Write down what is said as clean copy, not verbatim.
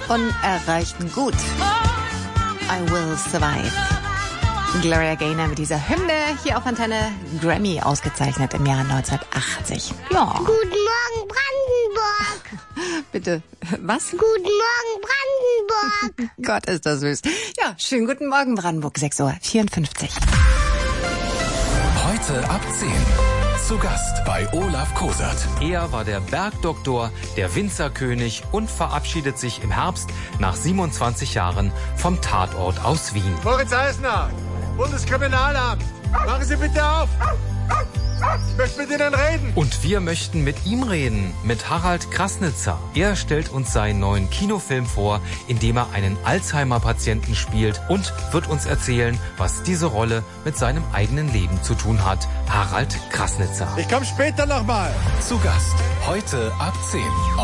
unerreichten Gut. I Will Survive. Gloria Gaynor mit dieser Hymne hier auf Antenne, Grammy ausgezeichnet im Jahr 1980. Ja. Guten Morgen, Brandenburg. Bitte, was? Guten Morgen, Brandenburg. Gott, ist das süß. Ja, schönen guten Morgen, Brandenburg, 6:54 Uhr. Heute ab 10. Zu Gast bei Olaf Kosert. Er war der Bergdoktor, der Winzerkönig und verabschiedet sich im Herbst nach 27 Jahren vom Tatort aus Wien. Moritz Eisner, Bundeskriminalamt, machen Sie bitte auf. Ich möchte mit Ihnen reden. Und wir möchten mit ihm reden, mit Harald Krasnitzer. Er stellt uns seinen neuen Kinofilm vor, in dem er einen Alzheimer-Patienten spielt und wird uns erzählen, was diese Rolle mit seinem eigenen Leben zu tun hat. Harald Krasnitzer. Ich komme später nochmal. Zu Gast heute ab 10.